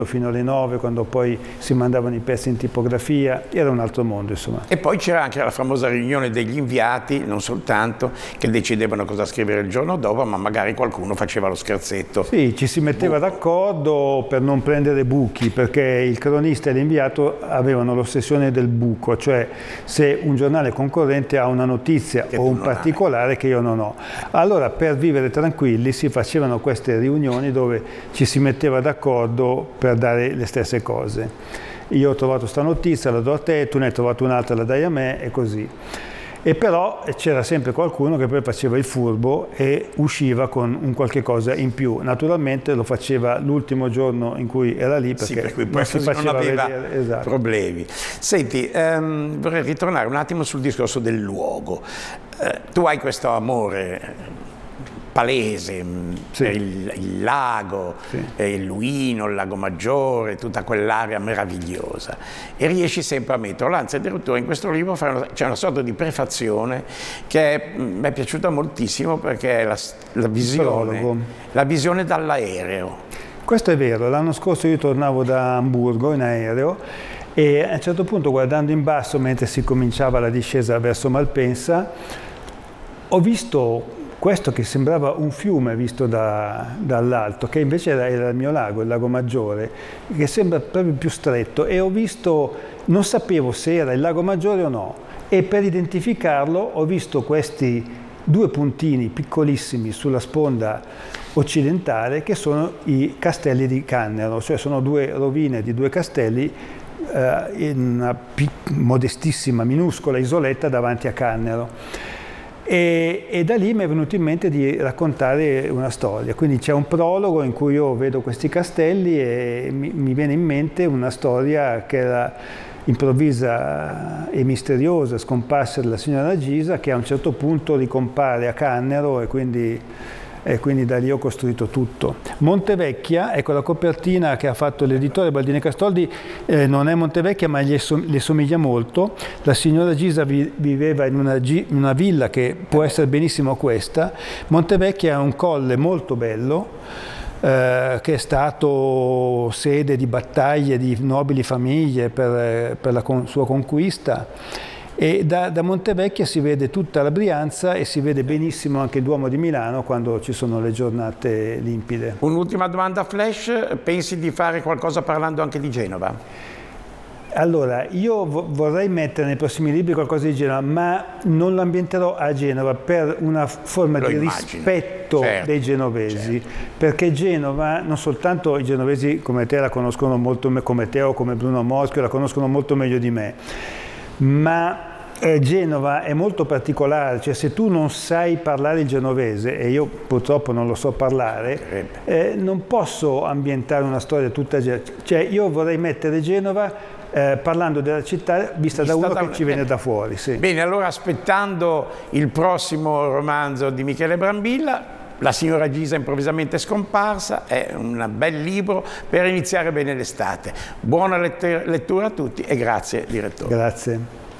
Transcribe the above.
fino alle 9, quando poi si mandavano i pezzi in tipografia, era un altro mondo, insomma. E poi c'era anche la famosa riunione degli inviati, non soltanto, che decidevano cosa scrivere il giorno dopo, ma magari qualcuno faceva lo scherzetto. Sì, ci si metteva d'accordo per non prendere buchi, perché il cronista e l'inviato avevano l'ossessione del buco, cioè se un giornale concorrente ha una notizia o un particolare che io non ho. Allora, per vivere tranquilli si facevano queste riunioni dove ci si metteva d'accordo per dare le stesse cose. Io ho trovato sta notizia, la do a te, tu ne hai trovato un'altra, la dai a me, e così. E però c'era sempre qualcuno che poi faceva il furbo e usciva con un qualche cosa in più. Naturalmente lo faceva l'ultimo giorno in cui era lì, perché sì, per cui non si faceva aveva vedere. Esatto. Problemi. Senti, vorrei ritornare un attimo sul discorso del luogo. Tu hai questo amore palese, sì, per il lago, sì, il Luino, il Lago Maggiore, tutta quell'area meravigliosa, e riesci sempre a metterlo. Anzi, addirittura in questo libro c'è una sorta di prefazione che mi è piaciuta moltissimo, perché è la visione dall'aereo. Questo è vero. L'anno scorso io tornavo da Amburgo in aereo e a un certo punto, guardando in basso mentre si cominciava la discesa verso Malpensa, ho visto questo che sembrava un fiume visto dall'alto, che invece era il mio lago, il Lago Maggiore, che sembra proprio più stretto, e ho visto, non sapevo se era il Lago Maggiore o no, e per identificarlo ho visto questi due puntini piccolissimi sulla sponda occidentale che sono i castelli di Cannero, cioè sono due rovine di due castelli in una modestissima, minuscola isoletta davanti a Cannero. E da lì mi è venuto in mente di raccontare una storia, quindi c'è un prologo in cui io vedo questi castelli e mi viene in mente una storia che era improvvisa e misteriosa, scomparsa della signora Gisa, che a un certo punto ricompare a Cannero, e quindi da lì ho costruito tutto. Montevecchia, ecco, la copertina che ha fatto l'editore Baldini Castoldi non è Montevecchia, ma le somiglia molto. La signora Gisa viveva in una villa che può essere benissimo questa. Montevecchia è un colle molto bello, che è stato sede di battaglie di nobili famiglie per la sua conquista. E da Montevecchia si vede tutta la Brianza e si vede benissimo anche il Duomo di Milano quando ci sono le giornate limpide. Un'ultima domanda flash: pensi di fare qualcosa parlando anche di Genova? Allora, io vorrei mettere nei prossimi libri qualcosa di Genova, ma non lo ambienterò a Genova per una forma di rispetto dei genovesi, perché Genova, non soltanto i genovesi come te la conoscono molto, come te o come Bruno Moschio la conoscono molto meglio di me, ma Genova è molto particolare, cioè se tu non sai parlare il genovese, e io purtroppo non lo so parlare, non posso ambientare una storia tutta, cioè io vorrei mettere Genova parlando della città vista da uno che ci viene da fuori. Sì. Bene, allora, aspettando il prossimo romanzo di Michele Brambilla, La signora Gisa improvvisamente scomparsa, è un bel libro per iniziare bene l'estate. Buona lettura a tutti e grazie, direttore. Grazie.